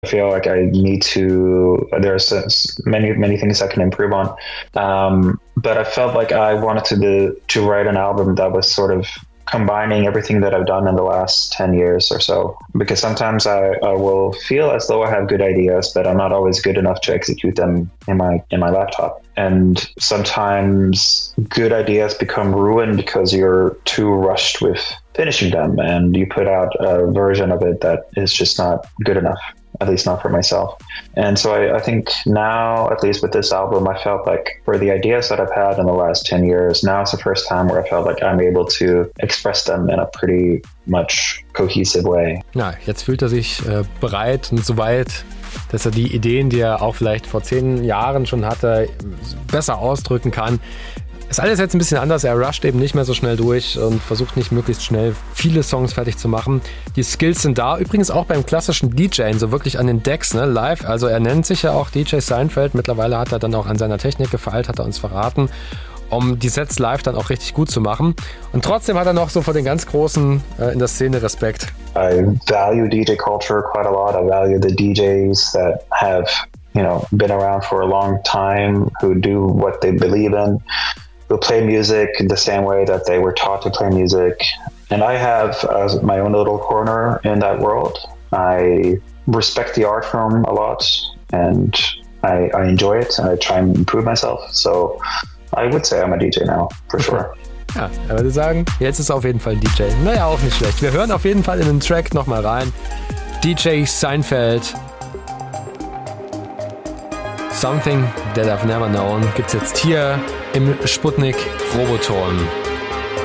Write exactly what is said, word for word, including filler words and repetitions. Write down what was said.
I feel like I need to, there's many, many things I can improve on. Um, but I felt like I wanted to, do, to write an album that was sort of combining everything that I've done in the last ten years or so, because sometimes I, I will feel as though I have good ideas, but I'm not always good enough to execute them in my in my laptop. And sometimes good ideas become ruined because you're too rushed with finishing them, and you put out a version of it that is just not good enough, at least not for myself. And so I, I think now, at least with this album, I felt like for the ideas that I've had in the last ten years, now it's the first time where I felt like I'm able to express them in a pretty much cohesive way. Ja, jetzt fühlt er sich äh, bereit und so weit, dass er die Ideen, die er auch vielleicht vor zehn Jahren schon hatte, besser ausdrücken kann. Ist alles jetzt ein bisschen anders. Er rusht eben nicht mehr so schnell durch und versucht nicht möglichst schnell viele Songs fertig zu machen. Die Skills sind da. Übrigens auch beim klassischen DJen, so wirklich an den Decks, ne, live. Also er nennt sich ja auch D J Seinfeld. Mittlerweile hat er dann auch an seiner Technik gefeilt, hat er uns verraten, um die Sets live dann auch richtig gut zu machen. Und trotzdem hat er noch so vor den ganz Großen äh, in der Szene Respekt. I value D J culture quite a lot. I value the D Js that have, you know, been around for a long time, who do what they believe in, who play music in the same way that they were taught to play music. And I have uh, my own little corner in that world. I respect the art form a lot, and I, I enjoy it, and I try and improve myself. So I would say I'm a D J now, for sure. Ja, er würde sagen, jetzt ist er auf jeden Fall ein D J. Naja, auch nicht schlecht. Wir hören auf jeden Fall in den Track nochmal rein. D J Seinfeld. Something That I've Never Known gibt's jetzt hier im Sputnik Roboton.